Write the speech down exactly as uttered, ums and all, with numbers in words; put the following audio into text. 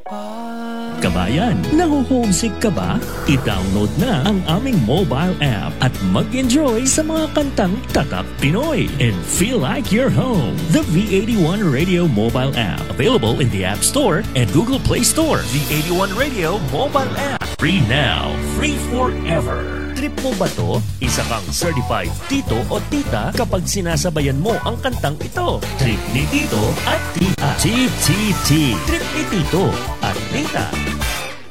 Kabayan, naho-homesick ka ba? I-download na ang aming mobile app at mag-enjoy sa mga kantang Tatak Pinoy and feel like you're home. The V eighty-one Radio mobile app, available in the App Store and Google Play Store. V eighty-one Radio mobile app. Free now, free forever. Trip mo ba to? Isa kang certified tito o tita kapag sinasabayan mo ang kantang ito. Trip ni tito at tita. T T T. Trip ni tito at tita.